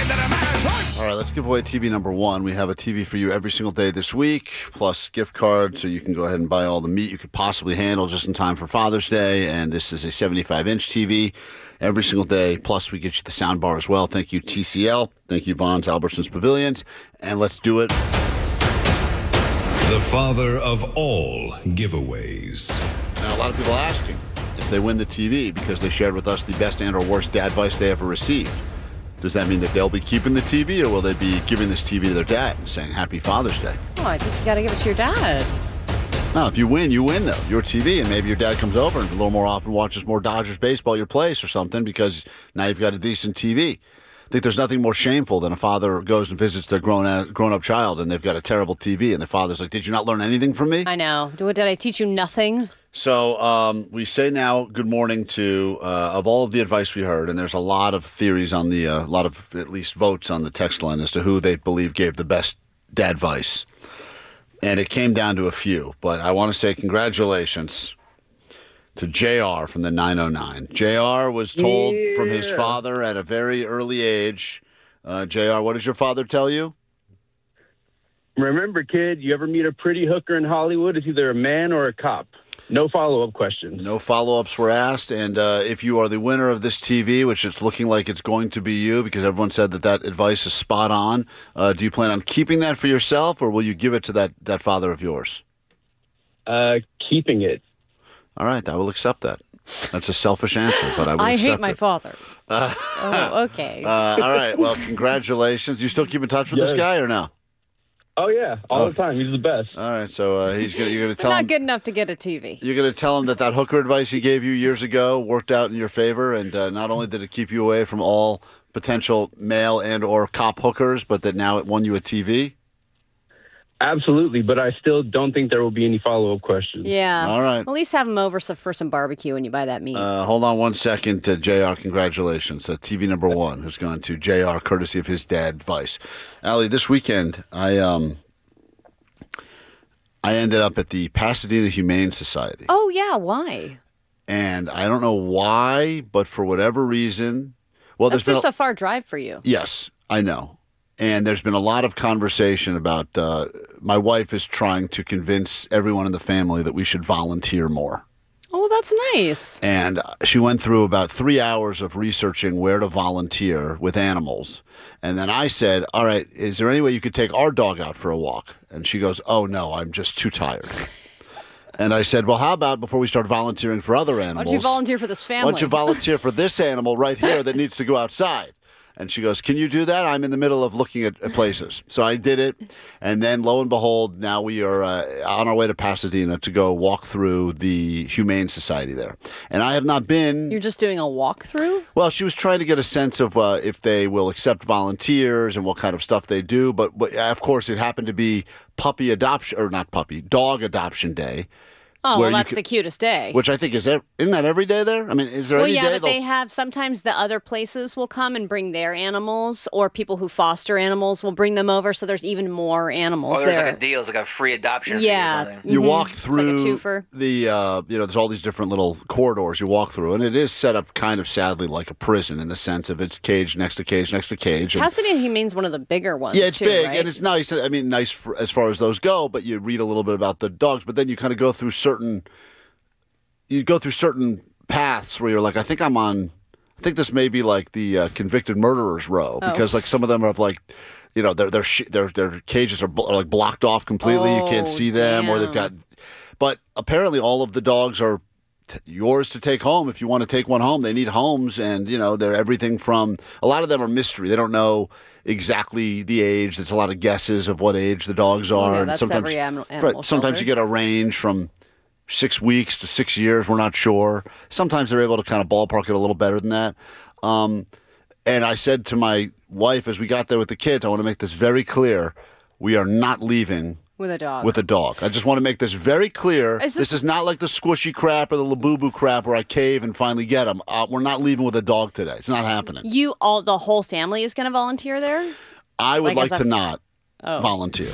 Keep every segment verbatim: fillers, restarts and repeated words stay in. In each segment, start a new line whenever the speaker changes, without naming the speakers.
All right, let's give away T V number one. We have a T V for you every single day this week, plus gift cards, so you can go ahead and buy all the meat you could possibly handle just in time for Father's Day. And this is a seventy-five inch T V every single day. Plus, we get you the sound bar as well. Thank you, T C L. Thank you, Vons Albertsons Pavilions. And let's do it.
The father of all giveaways.
Now, a lot of people are asking if they win the T V because they shared with us the best and or worst dad advice they ever received. Does that mean that they'll be keeping the T V, or will they be giving this T V to their dad and saying Happy Father's Day?
Oh, I think you got to give it to your dad.
No, if you win, you win, though. Your T V, and maybe your dad comes over and a little more often watches more Dodgers baseball at your place or something because now you've got a decent T V. I think there's nothing more shameful than a father goes and visits their grown grown-up child and they've got a terrible T V, and the father's like, did you not learn anything from me?
I know. Did I teach you nothing?
So um, we say now good morning to, uh, of all of the advice we heard, and there's a lot of theories on the, a uh, lot of at least votes on the text line as to who they believe gave the best dad advice. And it came down to a few, but I want to say congratulations to J R from the nine oh nine. J R was told
yeah.
from his father at a very early age. Uh, J R, what does your father tell you?
Remember, kid, you ever meet a pretty hooker in Hollywood, it's either a man or a cop. No follow-up questions.
No follow-ups were asked, and uh, if you are the winner of this T V, which it's looking like it's going to be you because everyone said that that advice is spot on, uh, do you plan on keeping that for yourself, or will you give it to that, that father of yours?
Uh, keeping it.
All right, I will accept that. That's a selfish answer, but I will
I
accept
hate my
it.
father.
Uh,
oh, okay.
uh, all right, well, congratulations. You still keep in touch with
Yes.
this guy or no?
Oh, yeah, all
Okay.
the time. He's the best.
All right, so uh, he's gonna, you're going to
But
tell
not
him.
good enough to get a T V.
You're going to tell him that that hooker advice he gave you years ago worked out in your favor, and uh, not only did it keep you away from all potential male and or cop hookers, but that now it won you a T V?
Absolutely, but I still don't think there will be any follow-up questions.
Yeah.
All right.
At least have him over so- for some barbecue when you buy that meat.
Uh, hold on one second, uh, J R. Congratulations. Uh, T V number one has gone to J R, courtesy of his dad, Vice. Allie, this weekend, I um, I ended up at the Pasadena Humane Society.
oh, yeah. Why?
And I don't know why, but for whatever reason, well,
That's
there's
just
been
a far drive for you.
Yes, I know. And there's been a lot of conversation about uh, my wife is trying to convince everyone in the family that we should volunteer more.
Oh, that's nice.
And she went through about three hours of researching where to volunteer with animals. And then I said, all right, is there any way you could take our dog out for a walk? And she goes, oh, no, I'm just too tired. And I said, well, how about before we start volunteering for other animals?
Why don't you volunteer for this family?
Why don't you volunteer for this animal right here that needs to go outside? And she goes, can you do that? I'm in the middle of looking at, at places. So I did it. And then lo and behold, now we are uh, on our way to Pasadena to go walk through the Humane Society there. And I have not been.
You're just doing a walkthrough?
Well, she was trying to get a sense of uh, if they will accept volunteers and what kind of stuff they do. But, but of course, it happened to be puppy adoption, or not puppy, dog adoption day.
Oh,
where
well,
you
that's
can-
the cutest day.
Which I think is, ev- isn't that every day there? I mean, is there
well,
any
yeah,
day
but
they'll-
they have, sometimes the other places will come and bring their animals, or people who foster animals will bring them over, so there's even more animals
Oh, there's
there.
like a deal. It's like a free adoption
Yeah.
fee or something.
You
Mhm.
walk
It's like a
through
twofer.
the, uh, you know, there's all these different little corridors you walk through, and it is set up kind of sadly like a prison in the sense of it's cage next to cage next to cage. And,
Pasadena Humane's one of the bigger ones,
yeah, it's
too,
big,
right?
and it's nice. I mean, nice for, as far as those go, but you read a little bit about the dogs, but then you kind of go through certain, you go through certain paths where you're like, I think I'm on, I think this may be like the uh, convicted murderers row,
Oh.
because like some of them have like, you know, their their sh- their their cages are, bl- are like blocked off completely. You can't
Oh,
see them, or they've got.
damn.
But apparently, all of the dogs are t- yours to take home if you want to take one home. They need homes, and you know, they're everything from. A lot of them are mystery. They don't know exactly the age. There's a lot of guesses of what age the dogs are.
Yeah,
and
that's
sometimes,
every animal- animal
right, sometimes you
shelter.
get a range from six weeks to six years. We're not sure. Sometimes they're able to kind of ballpark it a little better than that. Um, and I said to my wife as we got there with the kids, I want to make this very clear. We are not leaving
With a dog.
with a dog. I just want to make this very clear.
Is
this,
this-
is not like the squishy crap or the Labubu crap where I cave and finally get them. Uh, we're not leaving with a dog today. It's not happening.
You, all, the whole family is going to volunteer there?
I would
Like
like,
as a-
to not
Oh.
volunteer.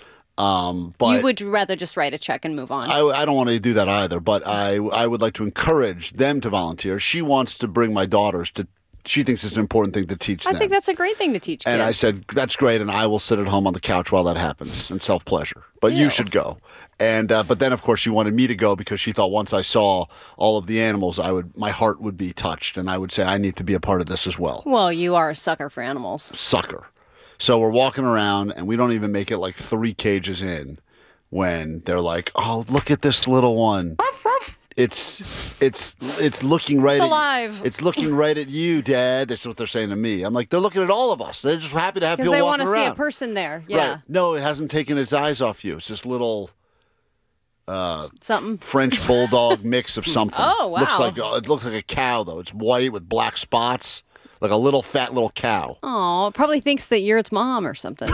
Um, but
You would rather just write a check and move on.
I, I don't want to do that either, but I, I would like to encourage them to volunteer. She wants to bring my daughters to she thinks it's an important thing to teach
I
them.
think that's a great thing to teach kids.
And I said, that's great, and I will sit at home on the couch while that happens and self-pleasure. But
Ew.
you should go. And uh, but then, of course, she wanted me to go because she thought once I saw all of the animals, I would my heart would be touched, and I would say, I need to be a part of this as well.
Well, you are a sucker for animals.
Sucker. So we're walking around, and we don't even make it like three cages in when they're like, oh, look at this little one. It's it's it's looking right
It's
at
alive.
It's looking right at you, Dad. That's what they're saying to me. I'm like, they're looking at all of us. They're just happy to have
Because
people
they
walking
want to
around.
see a person there. Yeah.
Right. No, it hasn't taken its eyes off you. It's this little
Something.
French bulldog mix of something.
Oh, wow.
Looks like uh, it looks like a cow though. It's white with black spots, like a little fat little cow.
Oh, it probably thinks that you're its mom or something.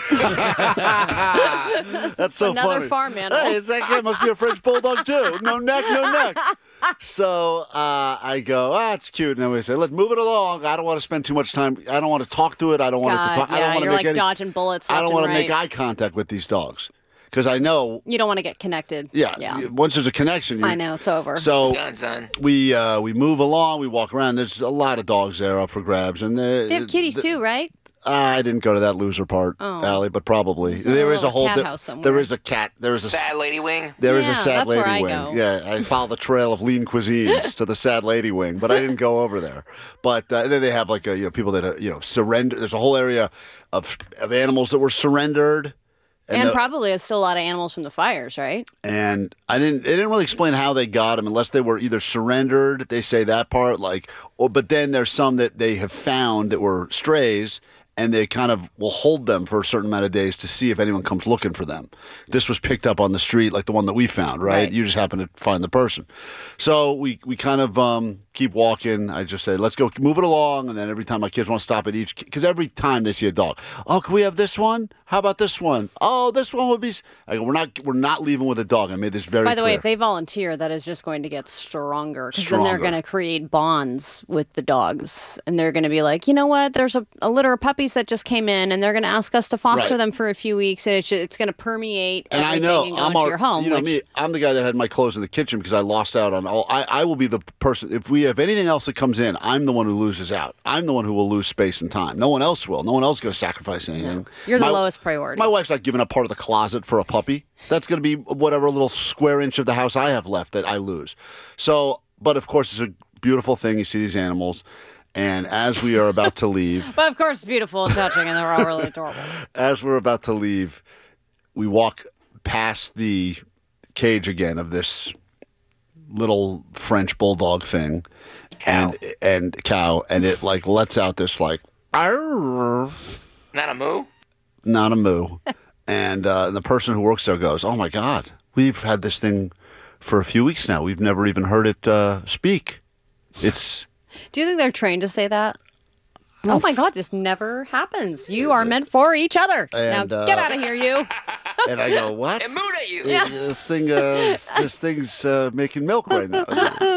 That's so
another
funny.
farm animal.
Hey, it's actually, it must be a French bulldog too. No neck, no neck. So uh, I go, ah, it's cute. And then we say, let's move it along. I don't want to spend too much time. I don't want to talk to it. I don't want
God,
it to talk.
yeah,
I don't want to
you're
make
like
any,
dodging bullets.
I
left
don't
and
want to
right.
make eye contact with these dogs because I know.
You don't want to get connected.
Yeah,
Yeah.
Once there's a connection, you,
I know it's over.
So
Done, son.
we uh, we move along. We walk around. There's a lot of dogs there up for grabs, and
They have kitties too, right?
I didn't go to that loser part,
Oh.
Allie, but probably
There's a
there is a
little
whole.
cat
di-
house somewhere.
there is a cat. There is a
Sad lady wing.
There is
Yeah,
a sad
that's where
lady
I
wing.
go.
Yeah, I follow the trail of lean cuisines to the sad lady wing, but I didn't go over there. But uh, then they have like a, you know people that uh, you know surrender. There's a whole area of of animals that were surrendered.
And,
the-
probably there's still a lot of animals from the fires, right?
and I didn't. They didn't really explain how they got them, unless they were either surrendered. They say that part, like, or but then there's some that they have found that were strays, and they kind of will hold them for a certain amount of days to see if anyone comes looking for them. This was picked up on the street, like the one that we found, right?
Right.
You just happen to find the person. So we we kind of um, keep walking. I just say, let's go, move it along, and then every time my kids want to stop at each, because every time they see a dog, oh, can we have this one? How about this one? Oh, this one would be. I go, we're not we're not leaving with a dog. I made this very
By the way,
clear.
if they volunteer, that is just going to get stronger because then they're
Stronger.
going to create bonds with the dogs, and they're going to be like, you know what? There's a, a litter of puppies that just came in, and they're going to ask us to foster
Right.
them for a few weeks, and it's, it's going to permeate
And I
everything
know
and go
I'm
into
our,
your home.
you know
which,
me. I'm the guy that had my clothes in the kitchen because I lost out on all. I, I will be the person if we have anything else that comes in. I'm the one who loses out. I'm the one who will lose space and time. No one else will. No one else is going to sacrifice anything.
You're the
My-
lowest priority.
My wife's not giving up part of the closet for a puppy. That's going to be whatever little square inch of the house I have left that I lose. So, but of course, it's a beautiful thing. You see these animals. And as we are about to leave,
But of course, it's beautiful and touching, and they're all really adorable.
as we're about to leave, we walk past the cage again of this little French bulldog thing, and and cow, and it like lets out this like, "Arr,"
Not a moo.
not a moo, and uh, the person who works there goes, "Oh my God, we've had this thing for a few weeks now. We've never even heard it uh, speak. It's."
Do you think they're trained to say that? Oh my God, this never happens. You are meant for each other.
And,
now
uh,
get out of here, you.
And I go, "What?"
It mooed at you.
Yeah. This thing, uh, this thing's uh, making milk right now,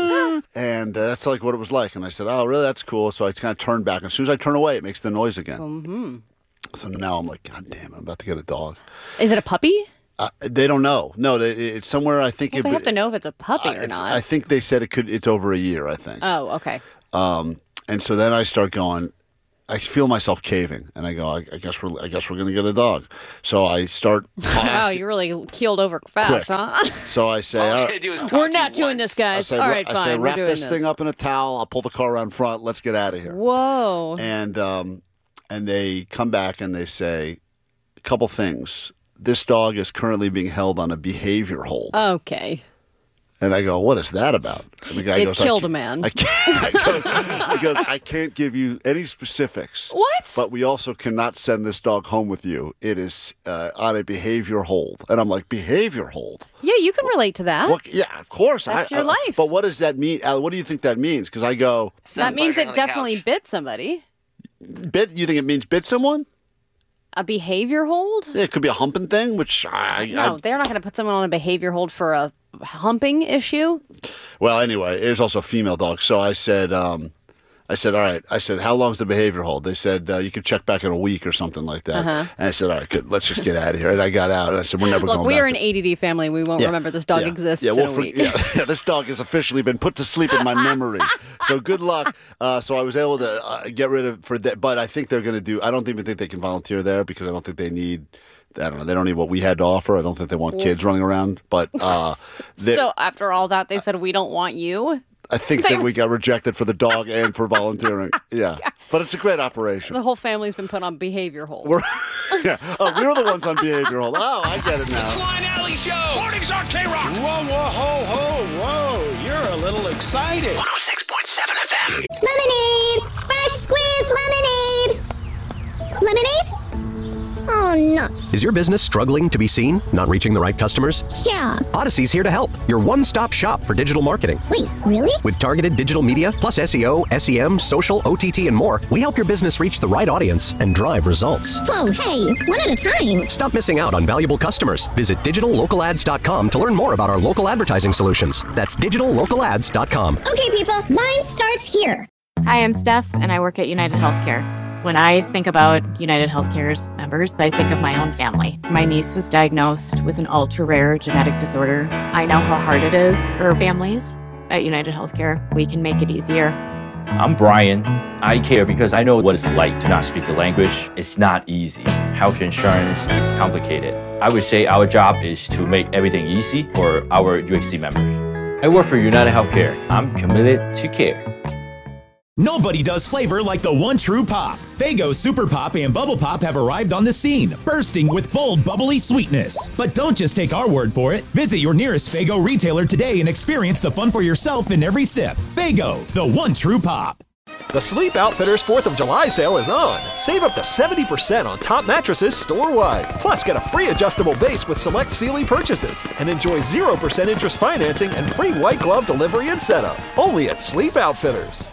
and uh, that's like what it was like. And I said, "Oh, really? That's cool." So I kind of turned back, and as soon as I turn away, it makes the noise again. Mm-hmm. So now I'm like, "God damn it! I'm about to get a dog."
Is it a puppy?
Uh, they don't know. No, they, it's somewhere. I think
Well,
it,
they have to know if it's a puppy
uh,
or
it's-
not.
I think they said it could. It's over a year. I think.
Oh, okay.
Um, and so then I start going. I feel myself caving, and I go, I, I guess we're, I guess we're gonna get a dog. So I start.
Wow,
asking-
you really keeled over fast,
Quick.
huh?
So I say,
All
"All
he's
right."
gonna do is talk
We're
to
not
you
doing
once.
this, guys.
I say,
All
"Ra-
right,
I
fine.
say,
We're
wrap
doing
this, thing up in a towel. I'll pull the car around front. Let's get out of here.
Whoa.
And um, and they come back and they say a couple things. This dog is currently being held on a behavior hold.
Okay.
And I go, what is that about? And the guy
It
goes, I
killed a
can't-
man.
I can't, I goes, he goes, I can't give you any specifics.
What?
But we also cannot send this dog home with you. It is uh, on a behavior hold. And I'm like, behavior hold?
Yeah, you can relate to that.
What? Yeah, of course.
That's
I,
your
I-
life.
But what does that mean? Al, what do you think that means? Because I go,
That means
Pleasure on
it
the
definitely
couch.
bit somebody.
bit? You think it means bit someone?
A behavior hold?
Yeah, it could be a humping thing, which I,
No,
I
they're not going to put someone on a behavior hold for a humping issue.
well, anyway, it was also a female dog. So I said, um, I said, all right. I said, how long's the behavior hold? They said, uh, you could check back in a week or something like that.
Uh-huh.
And I said, all right, good. Let's just get out of here. And I got out, and I said, we're never
Look,
going
we
back.
are an A D D family. We won't
Yeah.
remember this dog
yeah.
exists
yeah,
in
well,
a
for,
week.
yeah, yeah, this dog has officially been put to sleep in my memory. So good luck. Uh, so I was able to uh, get rid of for that. But I think they're going to do. I don't even think they can volunteer there because I don't think they need. I don't know. They don't need what we had to offer. I don't think they want kids running around. But uh, they-
So after all that, they said, we don't want you?
I think that we got rejected for the dog and for volunteering. Yeah. But it's a great operation.
The whole family's been put on behavior hold.
We're, yeah. Oh, we're the ones on behavioral. Oh, I get it now.
Klein Alley Show. Mornings on K-Rock. Whoa, whoa, ho, ho, whoa. You're a little excited. one oh six point seven F M.
Lemonade! Fresh squeezed lemonade! Lemonade? Oh, nuts.
Is your business struggling to be seen, not reaching the right customers?
Yeah.
Odyssey's here to help. Your one-stop shop for digital marketing.
Wait, really?
With targeted digital media, plus S E O, S E M, social, O T T, and more, we help your business reach the right audience and drive results.
Whoa, hey, one at a time.
Stop missing out on valuable customers. Visit digital local ads dot com to learn more about our local advertising solutions. That's digital local ads dot com.
Okay, people, line starts here.
Hi, I'm Steph, and I work at United Healthcare. When I think about United Healthcare's members, I think of my own family. My niece was diagnosed with an ultra-rare genetic disorder. I know how hard it is for families. At United Healthcare, we can make it easier.
I'm Brian. I care because I know what it's like to not speak the language. It's not easy. Health insurance is complicated. I would say our job is to make everything easy for our U H C members. I work for United Healthcare. I'm committed to care.
Nobody does flavor like the one true pop. Faygo Super Pop and Bubble Pop have arrived on the scene, bursting with bold, bubbly sweetness. But don't just take our word for it. Visit your nearest Faygo retailer today and experience the fun for yourself in every sip. Faygo, the one true pop.
The Sleep Outfitters fourth of July sale is on. Save up to seventy percent on top mattresses store-wide. Plus, get a free adjustable base with select Sealy purchases. And enjoy zero percent interest financing and free white glove delivery and setup. Only at Sleep Outfitters.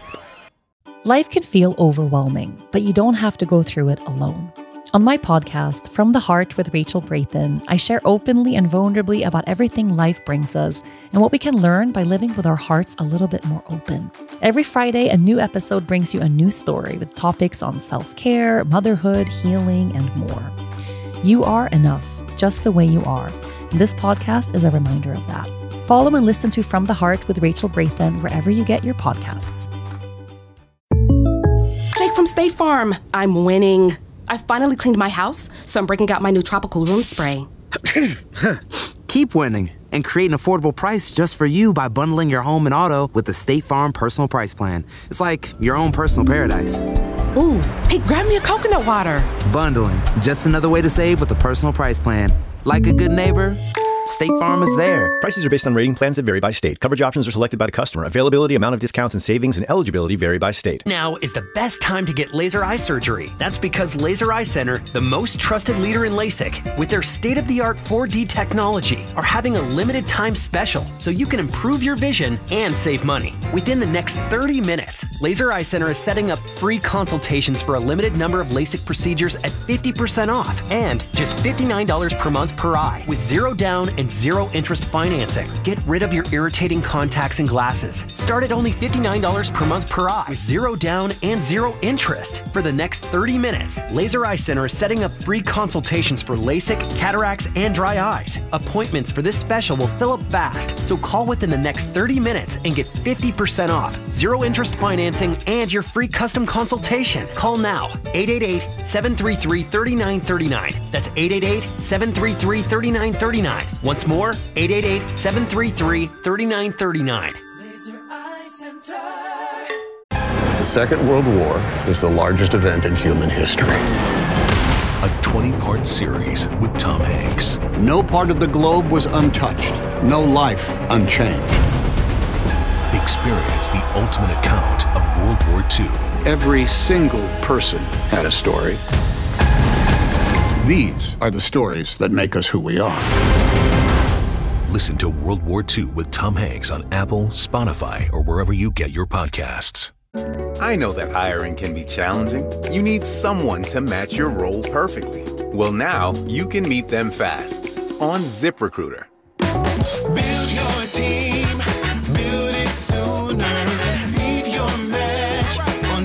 Life can feel overwhelming, but you don't have to go through it alone. On my podcast, From the Heart with Rachel Brathen, I share openly and vulnerably about everything life brings us and what we can learn by living with our hearts a little bit more open. Every Friday, a new episode brings you a new story with topics on self-care, motherhood, healing, and more. You are enough, just the way you are. And this podcast is a reminder of that. Follow and listen to From the Heart with Rachel Brathen wherever you get your podcasts.
Jake from State Farm. I'm winning. I finally cleaned my house, so I'm breaking out my new tropical room spray.
Keep winning and create an affordable price just for you by bundling your home and auto with the State Farm Personal Price Plan. It's like your own personal paradise.
Ooh, hey, grab me a coconut water.
Bundling, just another way to save with the Personal Price Plan. Like a good neighbor, State Farm is there.
Prices are based on rating plans that vary by state. Coverage options are selected by the customer. Availability, amount of discounts and savings, and eligibility vary by state.
Now is the best time to get laser eye surgery. That's because Laser Eye Center, the most trusted leader in LASIK, with their state-of-the-art four D technology, are having a limited time special so you can improve your vision and save money. Within the next thirty minutes, Laser Eye Center is setting up free consultations for a limited number of LASIK procedures at fifty percent off and just fifty-nine dollars per month per eye with zero down and zero interest financing. Get rid of your irritating contacts and glasses. Start at only fifty-nine dollars per month per eye with zero down and zero interest. For the next thirty minutes, Laser Eye Center is setting up free consultations for LASIK, cataracts, and dry eyes. Appointments for this special will fill up fast, so call within the next thirty minutes and get fifty percent off, zero interest financing, and your free custom consultation. Call now, eight eight eight, seven three three, three nine three nine. That's eight eight eight, seven three three, three nine three nine. Once more, eight eight eight, seven three three, three nine three nine.
The Second World War is the largest event in human history.
A twenty-part series with Tom Hanks.
No part of the globe was untouched. No life unchanged.
Experience the ultimate account of World War Two.
Every single person had a story. These are the stories that make us who we are.
Listen to World War Two with Tom Hanks on Apple, Spotify, or wherever you get your podcasts.
I know that hiring can be challenging. You need someone to match your role perfectly. Well, now you can meet them fast on ZipRecruiter.
Build your team, build it sooner. Meet your match on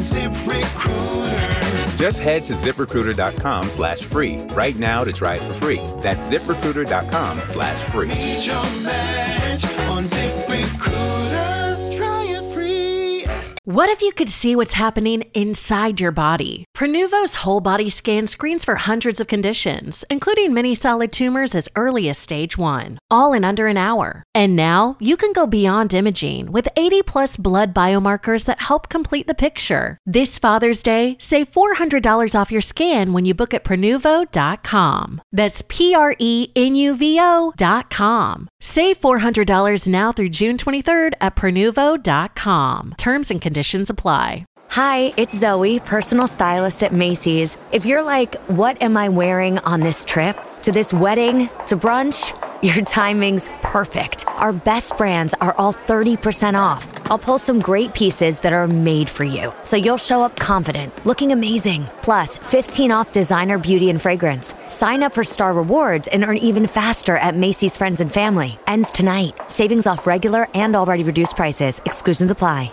Just head to ZipRecruiter.com slash free right now to try it for free. That's ZipRecruiter.com slash free.
Meet your match on ZipRecruiter. Try it free.
What if you could see what's happening inside your body? Prenuvo's whole body scan screens for hundreds of conditions, including many solid tumors as early as stage one, all in under an hour. And now you can go beyond imaging with eighty plus blood biomarkers that help complete the picture. This Father's Day, save four hundred dollars off your scan when you book at Prenuvo dot com. That's P R E N U V O dot com. Save four hundred dollars now through June twenty-third at Prenuvo dot com. Terms and conditions apply.
Hi, it's Zoe, personal stylist at Macy's. If you're like, what am I wearing on this trip? To this wedding? To brunch? Your timing's perfect. Our best brands are all thirty percent off. I'll pull some great pieces that are made for you, so you'll show up confident, looking amazing. Plus, fifteen off designer beauty and fragrance. Sign up for Star Rewards and earn even faster at Macy's Friends and Family. Ends tonight. Savings off regular and already reduced prices. Exclusions apply.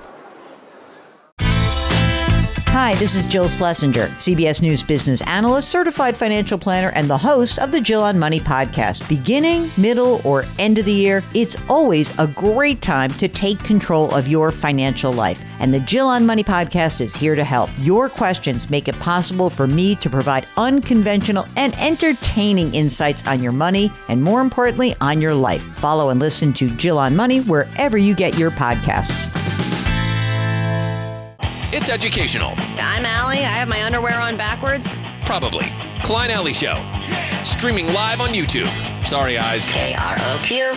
Hi, this is Jill Schlesinger, C B S News business analyst, certified financial planner, and the host of the Jill on Money podcast. Beginning, middle, or end of the year, it's always a great time to take control of your financial life. And the Jill on Money podcast is here to help. Your questions make it possible for me to provide unconventional and entertaining insights on your money, and more importantly, on your life. Follow and listen to Jill on Money wherever you get your podcasts.
It's educational.
I'm Allie. I have my underwear on backwards.
Probably. Klein Alley Show. Streaming live on YouTube. Sorry, eyes.
K R O Q.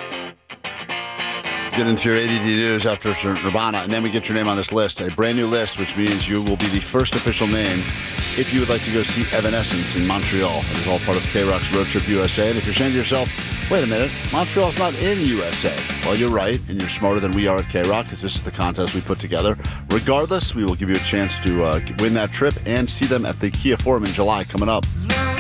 Get into your A D D news after Nirvana, and then we get your name on this list. A brand new list, which means you will be the first official name if you would like to go see Evanescence in Montreal. It is all part of K-Rock's Road Trip U S A. And if you're saying to yourself, wait a minute, Montreal's not in U S A. Well, you're right, and you're smarter than we are at K-Rock, because this is the contest we put together. Regardless, we will give you a chance to uh, win that trip and see them at the Kia Forum in July coming up.